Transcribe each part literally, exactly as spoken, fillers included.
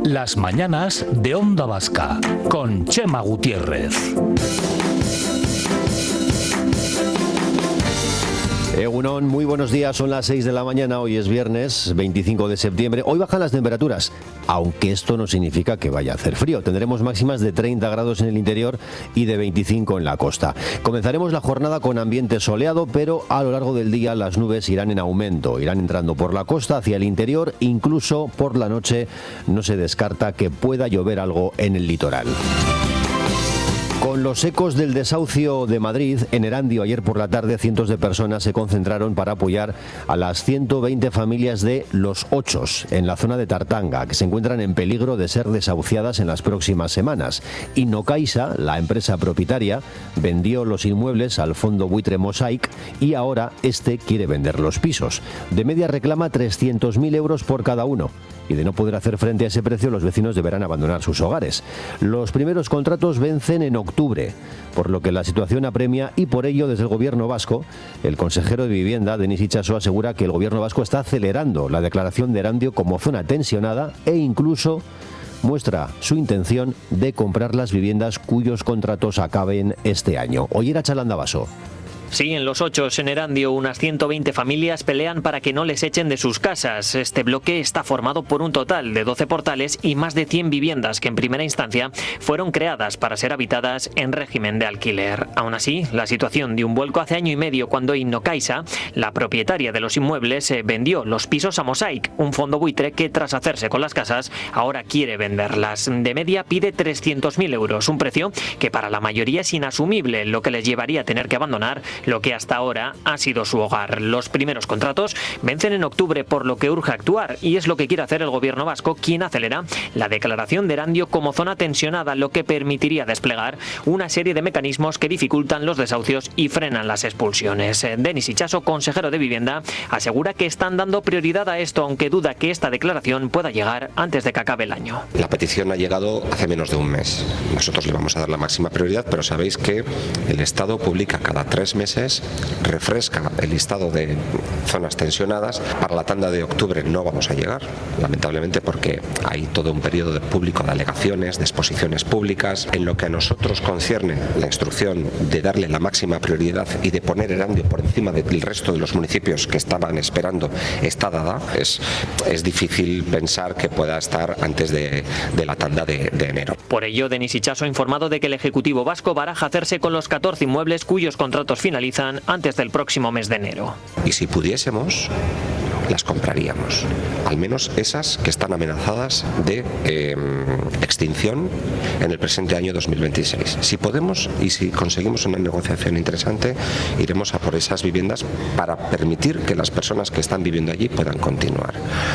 Las mañanas de Onda Vasca con Chema Gutiérrez. Egunon, muy buenos días, son las seis de la mañana, hoy es viernes veinticinco de septiembre. Hoy bajan las temperaturas, aunque esto no significa que vaya a hacer frío. Tendremos máximas de treinta grados en el interior y de veinticinco en la costa. Comenzaremos la jornada con ambiente soleado, pero a lo largo del día las nubes irán en aumento, irán entrando por la costa hacia el interior, incluso por la noche no se descarta que pueda llover algo en el litoral. Con los ecos del desahucio de Madrid, en Erandio ayer por la tarde cientos de personas se concentraron para apoyar a las ciento veinte familias de Los Ochos, en la zona de Tartanga, que se encuentran en peligro de ser desahuciadas en las próximas semanas. Innocaisa, la empresa propietaria, vendió los inmuebles al fondo buitre Mosaic y ahora este quiere vender los pisos. De media reclama trescientos mil euros por cada uno. Y de no poder hacer frente a ese precio, los vecinos deberán abandonar sus hogares. Los primeros contratos vencen en octubre, por lo que la situación apremia y por ello, desde el Gobierno vasco, el consejero de Vivienda, Denis Itxaso, asegura que el Gobierno vasco está acelerando la declaración de Erandio como zona tensionada e incluso muestra su intención de comprar las viviendas cuyos contratos acaben este año. Oyer a Chalandabaso. Sí, en Los Ochos, en Erandio, unas ciento veinte familias pelean para que no les echen de sus casas. Este bloque está formado por un total de doce portales y más de cien viviendas que en primera instancia fueron creadas para ser habitadas en régimen de alquiler. Aún así, la situación dio un vuelco hace año y medio cuando Innocaisa, la propietaria de los inmuebles, vendió los pisos a Mosaic, un fondo buitre que tras hacerse con las casas ahora quiere venderlas. De media pide trescientos mil euros, un precio que para la mayoría es inasumible, lo que les llevaría a tener que abandonar lo que hasta ahora ha sido su hogar. Los primeros contratos vencen en octubre, por lo que urge actuar, y es lo que quiere hacer el Gobierno vasco, quien acelera la declaración de Erandio como zona tensionada, lo que permitiría desplegar una serie de mecanismos que dificultan los desahucios y frenan las expulsiones. Denis Itxaso, consejero de Vivienda, asegura que están dando prioridad a esto, aunque duda que esta declaración pueda llegar antes de que acabe el año. La petición ha llegado hace menos de un mes. Nosotros le vamos a dar la máxima prioridad, pero sabéis que el Estado publica cada tres meses refresca el listado de zonas tensionadas. Para la tanda de octubre no vamos a llegar, lamentablemente, porque hay todo un periodo de público de alegaciones, de exposiciones públicas. En lo que a nosotros concierne la instrucción de darle la máxima prioridad y de poner Erandio por encima del resto de los municipios que estaban esperando está dada. Es, es difícil pensar que pueda estar antes de, de la tanda de, de enero. Por ello, Denis Itxaso ha informado de que el Ejecutivo vasco baraja hacerse con los catorce inmuebles cuyos contratos finalizan antes del próximo mes de enero. Y si pudiésemos, las compraríamos, al menos esas que están amenazadas de eh, extinción en el presente año dos mil veintiséis. Si podemos y si conseguimos una negociación interesante, iremos a por esas viviendas para permitir que las personas que están viviendo allí puedan continuar.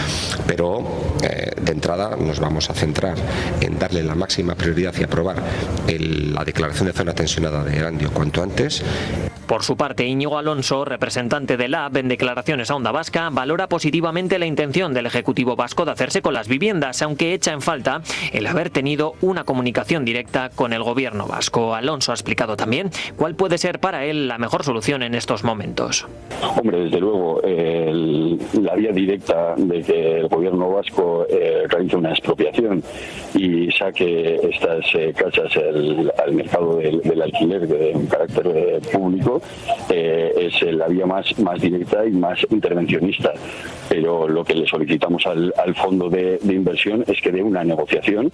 Pero eh, de entrada nos vamos a centrar en darle la máxima prioridad y aprobar el, la declaración de zona tensionada de Erandio cuanto antes. Por su parte, Íñigo Alonso, representante de L A B en declaraciones a Onda Vasca, valora positivamente la intención del Ejecutivo vasco de hacerse con las viviendas, aunque echa en falta el haber tenido una comunicación directa con el Gobierno vasco. Alonso ha explicado también cuál puede ser para él la mejor solución en estos momentos. Hombre, desde luego, el, la vía directa de que el Gobierno vasco eh, realice una expropiación y saque estas eh, casas el, al mercado del, del alquiler de un carácter eh, público, eh, es la vía más, más directa y más intervencionista. Pero lo que le solicitamos al, al fondo de, de inversión es que dé una negociación,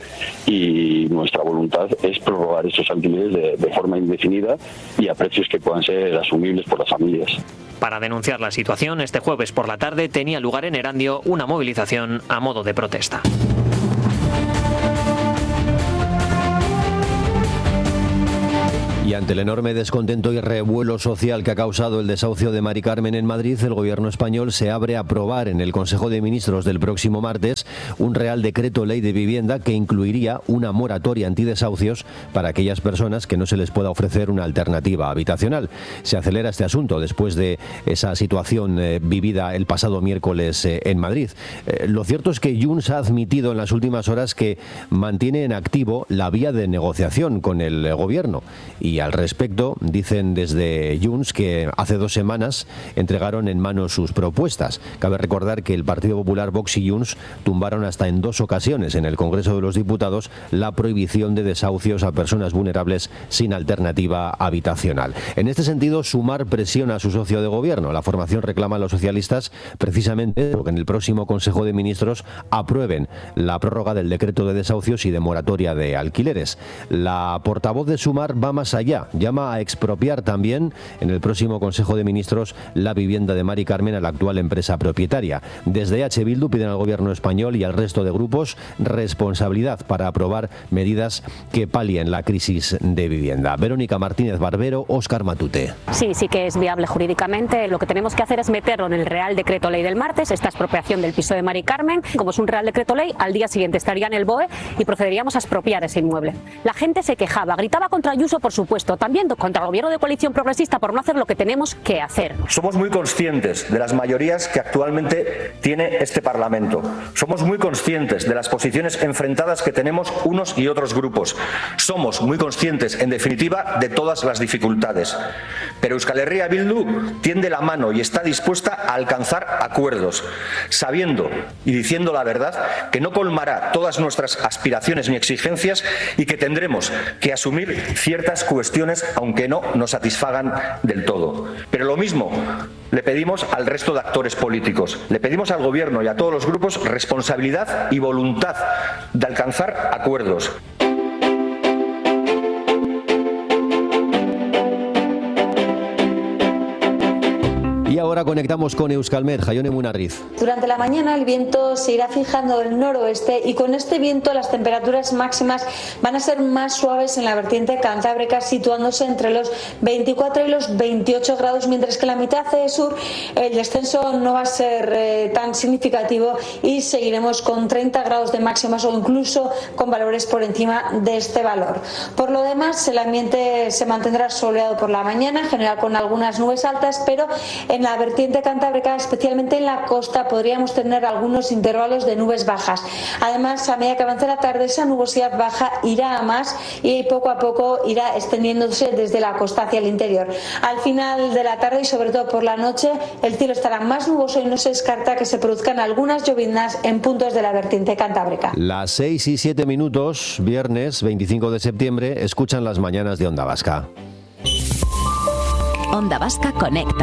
y nuestra voluntad es prorrogar estos alquileres de, de forma indefinida y a precios que puedan ser asumibles por las familias. Para denunciar la situación, este jueves por la tarde tenía lugar en Erandio una movilización a modo de protesta. Y ante el enorme descontento y revuelo social que ha causado el desahucio de Mari Carmen en Madrid, el Gobierno español se abre a aprobar en el Consejo de Ministros del próximo martes un Real Decreto Ley de Vivienda que incluiría una moratoria antidesahucios para aquellas personas que no se les pueda ofrecer una alternativa habitacional. Se acelera este asunto después de esa situación eh, vivida el pasado miércoles eh, en Madrid. Eh, lo cierto es que Junts ha admitido en las últimas horas que mantiene en activo la vía de negociación con el eh, Gobierno y Y al respecto, dicen desde Junts que hace dos semanas entregaron en mano sus propuestas. Cabe recordar que el Partido Popular, Vox y Junts tumbaron hasta en dos ocasiones en el Congreso de los Diputados la prohibición de desahucios a personas vulnerables sin alternativa habitacional. En este sentido, Sumar presiona a su socio de gobierno. La formación reclama a los socialistas precisamente que en el próximo Consejo de Ministros aprueben la prórroga del decreto de desahucios y de moratoria de alquileres. La portavoz de Sumar va más allá, llama a expropiar también en el próximo Consejo de Ministros la vivienda de Mari Carmen a la actual empresa propietaria. Desde H. Bildu piden al gobierno español y al resto de grupos responsabilidad para aprobar medidas que palien la crisis de vivienda. Verónica Martínez Barbero, Óscar Matute. Sí, sí que es viable jurídicamente. Lo que tenemos que hacer es meterlo en el Real Decreto Ley del martes, esta expropiación del piso de Mari Carmen. Como es un Real Decreto Ley, al día siguiente estaría en el B O E y procederíamos a expropiar ese inmueble. La gente se quejaba, gritaba contra Ayuso, por supuesto, también contra el gobierno de coalición progresista por no hacer lo que tenemos que hacer. Somos muy conscientes de las mayorías que actualmente tiene este Parlamento. Somos muy conscientes de las posiciones enfrentadas que tenemos unos y otros grupos. Somos muy conscientes, en definitiva, de todas las dificultades. Pero Euskal Herria Bildu tiende la mano y está dispuesta a alcanzar acuerdos, sabiendo y diciendo la verdad que no colmará todas nuestras aspiraciones ni exigencias y que tendremos que asumir ciertas cuestiones aunque no nos satisfagan del todo. Pero lo mismo le pedimos al resto de actores políticos, le pedimos al Gobierno y a todos los grupos responsabilidad y voluntad de alcanzar acuerdos. Y ahora conectamos con Euskalmet, Jaione Munarriz. Durante la mañana el viento se irá fijando del noroeste y con este viento las temperaturas máximas van a ser más suaves en la vertiente cantábrica, situándose entre los veinticuatro y los veintiocho grados, mientras que en la mitad sur el descenso no va a ser eh, tan significativo y seguiremos con treinta grados de máximas o incluso con valores por encima de este valor. Por lo demás, el ambiente se mantendrá soleado por la mañana, en general con algunas nubes altas, pero en la vertiente cantábrica, especialmente en la costa, podríamos tener algunos intervalos de nubes bajas. Además, a medida que avance la tarde, esa nubosidad baja irá a más y poco a poco irá extendiéndose desde la costa hacia el interior. Al final de la tarde y sobre todo por la noche, el cielo estará más nuboso y no se descarta que se produzcan algunas lloviznas en puntos de la vertiente cantábrica. Las seis y siete minutos, viernes veinticinco de septiembre, escuchan las mañanas de Onda Vasca. Onda Vasca conecta.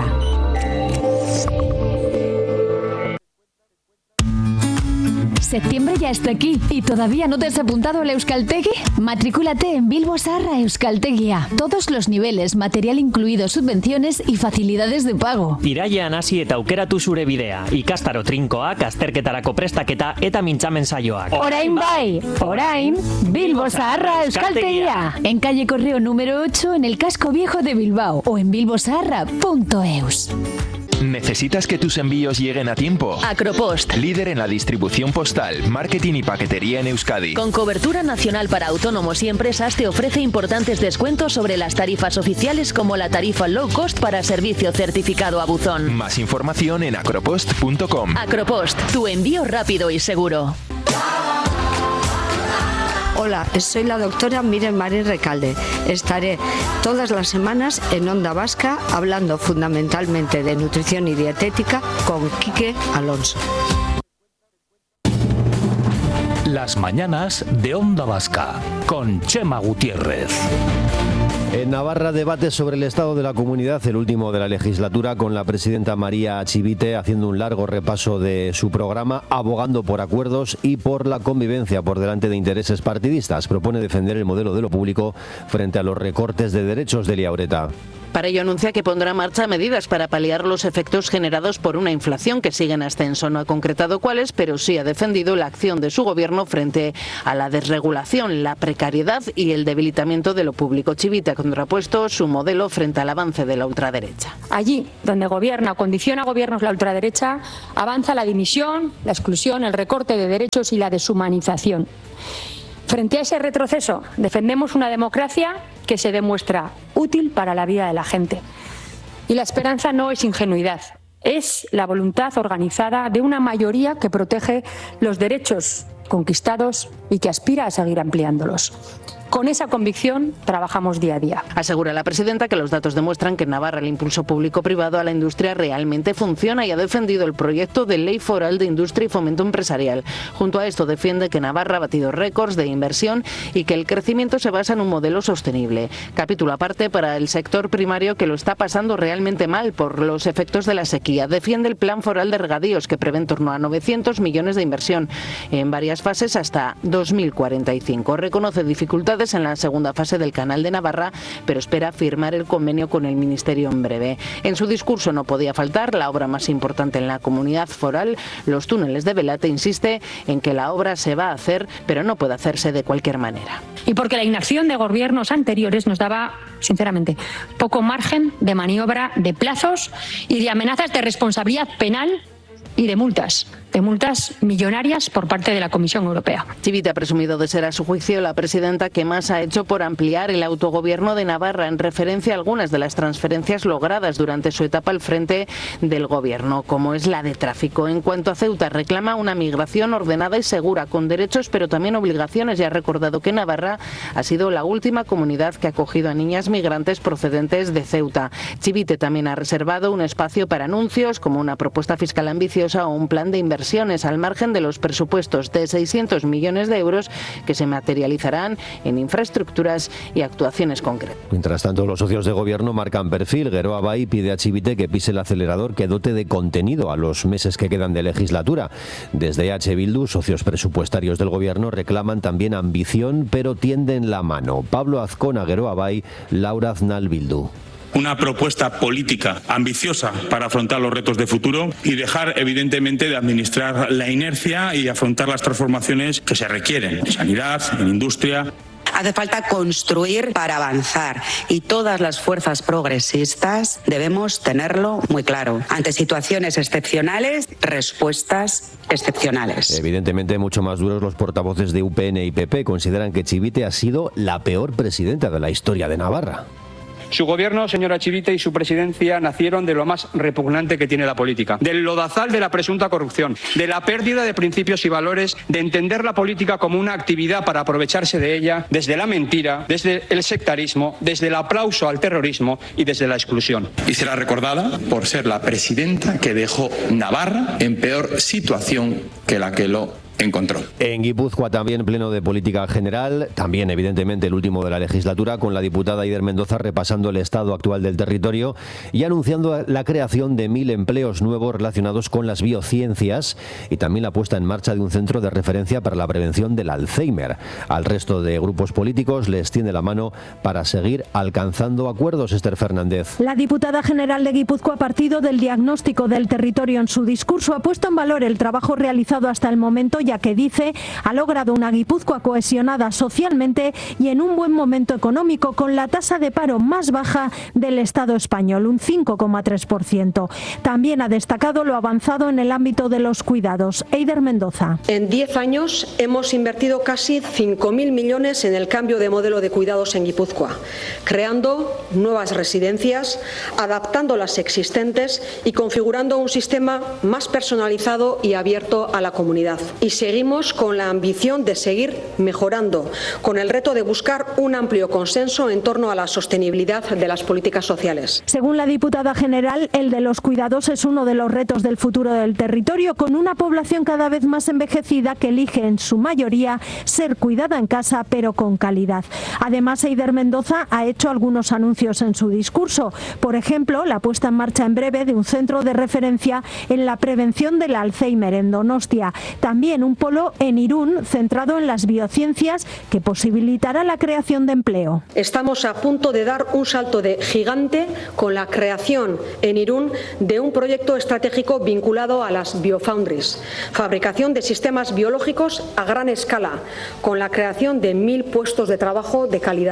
Septiembre ya está aquí y todavía no te has apuntado al Euskaltegi. Matrículate en Bilbo Zaharra Euskaltegia. Todos los niveles, material incluido, subvenciones y facilidades de pago. Iraia hasi eta aukeratu zure bidea. Ikastaro trinkoak, azterketarako prestaketa eta mintzamen saioak. Orain bai, orain, Bilbo Zaharra Euskaltegia. En calle Correo número ocho en el casco viejo de Bilbao o en bilbozarra punto eus. ¿Necesitas que tus envíos lleguen a tiempo? Acropost, líder en la distribución postal, marketing y paquetería en Euskadi. Con cobertura nacional para autónomos y empresas, te ofrece importantes descuentos sobre las tarifas oficiales, como la tarifa low cost para servicio certificado a buzón. Más información en acropost punto com. Acropost, tu envío rápido y seguro. Hola, soy la doctora Miren Marín Recalde. Estaré todas las semanas en Onda Vasca hablando fundamentalmente de nutrición y dietética con Quique Alonso. Las mañanas de Onda Vasca con Chema Gutiérrez. En Navarra, debate sobre el estado de la comunidad, el último de la legislatura, con la presidenta María Chivite haciendo un largo repaso de su programa, abogando por acuerdos y por la convivencia por delante de intereses partidistas. Propone defender el modelo de lo público frente a los recortes de derechos de Liaureta. Para ello anuncia que pondrá en marcha medidas para paliar los efectos generados por una inflación que sigue en ascenso. No ha concretado cuáles, pero sí ha defendido la acción de su gobierno frente a la desregulación, la precariedad y el debilitamiento de lo público. Chivite ha contrapuesto su modelo frente al avance de la ultraderecha. Allí donde gobierna o condiciona gobiernos la ultraderecha, avanza la dimisión, la exclusión, el recorte de derechos y la deshumanización. Frente a ese retroceso, defendemos una democracia que se demuestra útil para la vida de la gente. Y la esperanza no es ingenuidad, es la voluntad organizada de una mayoría que protege los derechos conquistados y que aspira a seguir ampliándolos. Con esa convicción trabajamos día a día. Asegura la presidenta que los datos demuestran que en Navarra el impulso público-privado a la industria realmente funciona y ha defendido el proyecto de ley foral de industria y fomento empresarial. Junto a esto defiende que Navarra ha batido récords de inversión y que el crecimiento se basa en un modelo sostenible. Capítulo aparte para el sector primario, que lo está pasando realmente mal por los efectos de la sequía. Defiende el plan foral de regadíos, que prevé en torno a novecientos millones de inversión en varias fases hasta dos mil cuarenta y cinco. Reconoce dificultades en la segunda fase del Canal de Navarra, pero espera firmar el convenio con el Ministerio en breve. En su discurso no podía faltar la obra más importante en la comunidad foral, los túneles de Velate. Insiste en que la obra se va a hacer, pero no puede hacerse de cualquier manera. Y porque la inacción de gobiernos anteriores nos daba, sinceramente, poco margen de maniobra de plazos y de amenazas de responsabilidad penal y de multas, de multas millonarias por parte de la Comisión Europea. Chivite ha presumido de ser, a su juicio, la presidenta que más ha hecho por ampliar el autogobierno de Navarra, en referencia a algunas de las transferencias logradas durante su etapa al frente del gobierno, como es la de tráfico. En cuanto a Ceuta, reclama una migración ordenada y segura, con derechos pero también obligaciones, y ha recordado que Navarra ha sido la última comunidad que ha acogido a niñas migrantes procedentes de Ceuta. Chivite también ha reservado un espacio para anuncios, como una propuesta fiscal ambiciosa o un plan de inversiones al margen de los presupuestos de seiscientos millones de euros que se materializarán en infraestructuras y actuaciones concretas. Mientras tanto, los socios de gobierno marcan perfil. Geroa Bai pide a Chivite que pise el acelerador, que dote de contenido a los meses que quedan de legislatura. Desde H. Bildu, socios presupuestarios del gobierno, reclaman también ambición, pero tienden la mano. Pablo Azcona, Geroa Bai, Laura Aznal, Bildu. Una propuesta política ambiciosa para afrontar los retos de futuro y dejar, evidentemente, de administrar la inercia y afrontar las transformaciones que se requieren en sanidad, en industria. Hace falta construir para avanzar, y todas las fuerzas progresistas debemos tenerlo muy claro. Ante situaciones excepcionales, respuestas excepcionales. Evidentemente, mucho más duros los portavoces de U P N y P P. Consideran que Chivite ha sido la peor presidenta de la historia de Navarra. Su gobierno, señora Chivite, y su presidencia nacieron de lo más repugnante que tiene la política, del lodazal de la presunta corrupción, de la pérdida de principios y valores, de entender la política como una actividad para aprovecharse de ella, desde la mentira, desde el sectarismo, desde el aplauso al terrorismo y desde la exclusión. Y será recordada por ser la presidenta que dejó Navarra en peor situación que la que lo encontró. En Guipúzcoa también pleno de política general, también evidentemente el último de la legislatura, con la diputada Aider Mendoza repasando el estado actual del territorio y anunciando la creación de mil empleos nuevos relacionados con las biociencias, y también la puesta en marcha de un centro de referencia para la prevención del Alzheimer. Al resto de grupos políticos les tiende la mano para seguir alcanzando acuerdos. Esther Fernández. La diputada general de Guipúzcoa, partido del diagnóstico del territorio en su discurso, ha puesto en valor el trabajo realizado hasta el momento, ya que dice ha logrado una Guipúzcoa cohesionada socialmente y en un buen momento económico, con la tasa de paro más baja del Estado español, un cinco coma tres por ciento. También ha destacado lo avanzado en el ámbito de los cuidados. Aider Mendoza. En diez años hemos invertido casi cinco mil millones en el cambio de modelo de cuidados en Guipúzcoa, creando nuevas residencias, adaptando las existentes y configurando un sistema más personalizado y abierto a la comunidad. Y seguimos con la ambición de seguir mejorando, con el reto de buscar un amplio consenso en torno a la sostenibilidad de las políticas sociales. Según la diputada general, el de los cuidados es uno de los retos del futuro del territorio, con una población cada vez más envejecida que elige en su mayoría ser cuidada en casa, pero con calidad. Además, Aider Mendoza ha hecho algunos anuncios en su discurso. Por ejemplo, la puesta en marcha en breve de un centro de referencia en la prevención del Alzheimer en Donostia. También un polo en Irún centrado en las biociencias, que posibilitará la creación de empleo. Estamos a punto de dar un salto de gigante con la creación en Irún de un proyecto estratégico vinculado a las biofoundries, fabricación de sistemas biológicos a gran escala, con la creación de mil puestos de trabajo de calidad.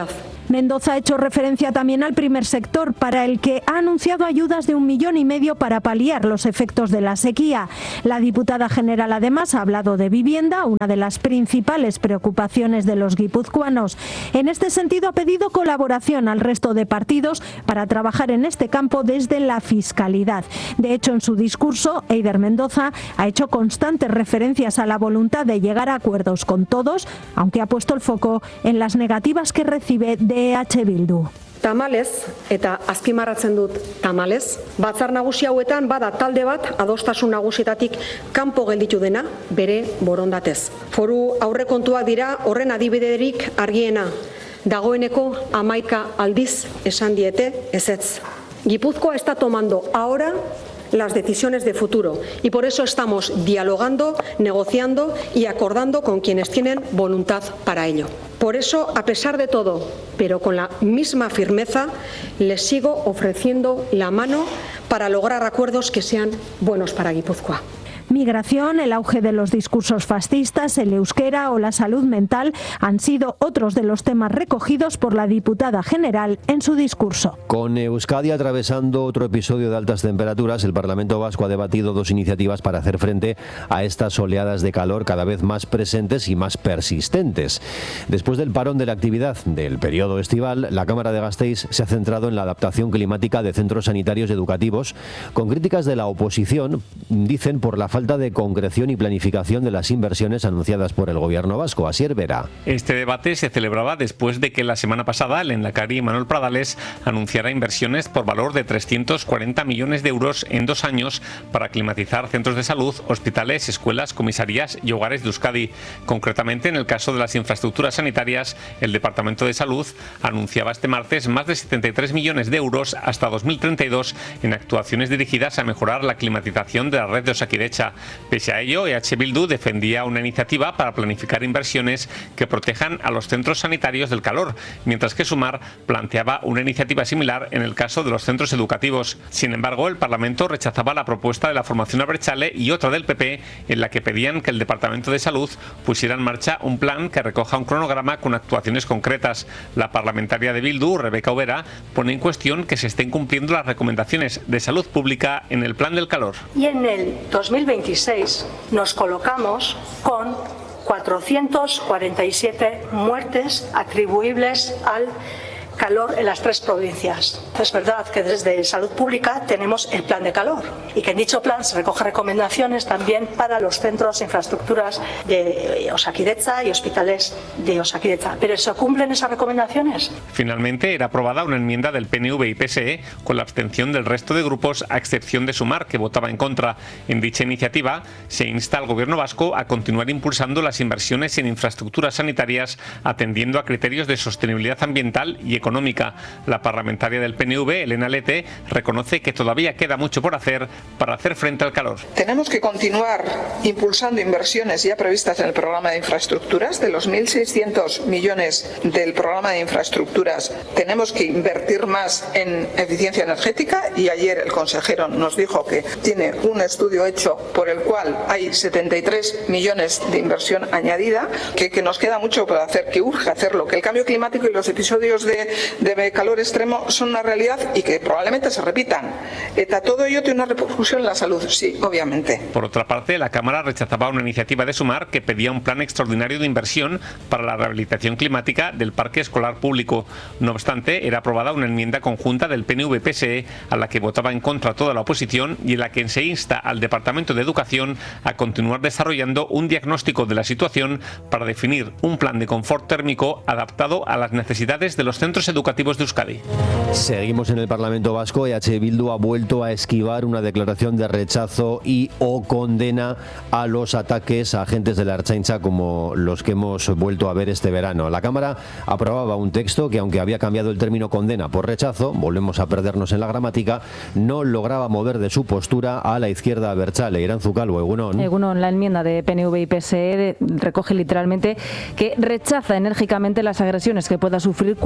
Mendoza ha hecho referencia también al primer sector, para el que ha anunciado ayudas de un millón y medio para paliar los efectos de la sequía. La diputada general además ha hablado de vivienda, una de las principales preocupaciones de los guipuzcoanos. En este sentido ha pedido colaboración al resto de partidos para trabajar en este campo desde la fiscalidad. De hecho, en su discurso, Eider Mendoza ha hecho constantes referencias a la voluntad de llegar a acuerdos con todos, aunque ha puesto el foco en las negativas que recibe de E H Bildu. Tamalez, eta azpimarratzen dut tamalez, batzar nagusi hauetan bada talde bat adostasun nagusietatik kanpo gelditu dena bere borondatez. Foru aurrekontuak dira horren adibiderik argiena. Dagoeneko hamaika aldiz esan diete ezetz. Gipuzkoa está tomando ahora las decisiones de futuro y por eso estamos dialogando, negociando y acordando con quienes tienen voluntad para ello. Por eso, a pesar de todo, pero con la misma firmeza, les sigo ofreciendo la mano para lograr acuerdos que sean buenos para Guipúzcoa. Migración, el auge de los discursos fascistas, el euskera o la salud mental han sido otros de los temas recogidos por la diputada general en su discurso. Con Euskadi atravesando otro episodio de altas temperaturas, el Parlamento Vasco ha debatido dos iniciativas para hacer frente a estas oleadas de calor cada vez más presentes y más persistentes. Después del parón de la actividad del periodo estival, la Cámara de Gasteiz se ha centrado en la adaptación climática de centros sanitarios y educativos, con críticas de la oposición, dicen, por la falta de concreción y planificación de las inversiones anunciadas por el gobierno vasco. Asier Vera. Este debate se celebraba después de que la semana pasada el Lehendakari Manuel Pradales anunciara inversiones por valor de trescientos cuarenta millones de euros en dos años para climatizar centros de salud, hospitales, escuelas, comisarías y hogares de Euskadi. Concretamente, en el caso de las infraestructuras sanitarias, el Departamento de Salud anunciaba este martes más de setenta y tres millones de euros hasta dos mil treinta y dos en actuaciones dirigidas a mejorar la climatización de la red de Osakidecha. Pese a ello, E H Bildu defendía una iniciativa para planificar inversiones que protejan a los centros sanitarios del calor, mientras que Sumar planteaba una iniciativa similar en el caso de los centros educativos. Sin embargo, el Parlamento rechazaba la propuesta de la formación Abertzale y otra del P P, en la que pedían que el Departamento de Salud pusiera en marcha un plan que recoja un cronograma con actuaciones concretas. La parlamentaria de Bildu, Rebeca Ubera, pone en cuestión que se estén cumpliendo las recomendaciones de salud pública en el plan del calor. Y en el dos mil veintiséis nos colocamos con cuatrocientas cuarenta y siete muertes atribuibles al calor en las tres provincias. Es verdad que desde Salud Pública tenemos el plan de calor y que en dicho plan se recoge recomendaciones también para los centros e infraestructuras de Osakidetza y hospitales de Osakidetza. ¿Pero se cumplen esas recomendaciones? Finalmente era aprobada una enmienda del P N V y P S E con la abstención del resto de grupos, a excepción de Sumar, que votaba en contra. En dicha iniciativa se insta al Gobierno vasco a continuar impulsando las inversiones en infraestructuras sanitarias, atendiendo a criterios de sostenibilidad ambiental y económica. La parlamentaria del P N V, Elena Lete, reconoce que todavía queda mucho por hacer para hacer frente al calor. Tenemos que continuar impulsando inversiones ya previstas en el programa de infraestructuras. De los mil seiscientos millones del programa de infraestructuras, tenemos que invertir más en eficiencia energética y ayer el consejero nos dijo que tiene un estudio hecho por el cual hay setenta y tres millones de inversión añadida, que, que nos queda mucho por hacer, que urge hacerlo, que el cambio climático y los episodios de de calor extremo son una realidad y que probablemente se repitan. Eta todo ello tiene una repercusión en la salud, sí, obviamente. Por otra parte, la Cámara rechazaba una iniciativa de Sumar que pedía un plan extraordinario de inversión para la rehabilitación climática del parque escolar público. No obstante, era aprobada una enmienda conjunta del P N V P S E a la que votaba en contra toda la oposición y en la que se insta al Departamento de Educación a continuar desarrollando un diagnóstico de la situación para definir un plan de confort térmico adaptado a las necesidades de los centros educativos de Euskadi. Seguimos en el Parlamento Vasco. E H Bildu ha vuelto a esquivar una declaración de rechazo y o condena a los ataques a agentes de la Ertzaintza como los que hemos vuelto a ver este verano. La Cámara aprobaba un texto que, aunque había cambiado el término condena por rechazo, volvemos a perdernos en la gramática, no lograba mover de su postura a la izquierda abertzale. Iranzu Calvo, Egunon. Egunon, la enmienda de P N V y P S E recoge literalmente que rechaza enérgicamente las agresiones que pueda sufrir cualquier empleado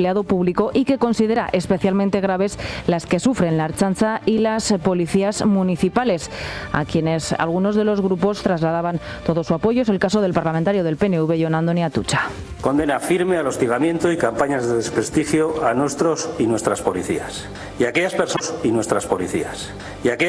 empleado público y que considera especialmente graves las que sufren la Ertzaintza y las policías municipales, a quienes algunos de los grupos trasladaban todo su apoyo. Es el caso del parlamentario del P N V, Jon Andoni Atutxa. Condena firme al hostigamiento y campañas de desprestigio a nuestros y nuestras policías, y a aquellas personas y nuestras policías, y a aquellas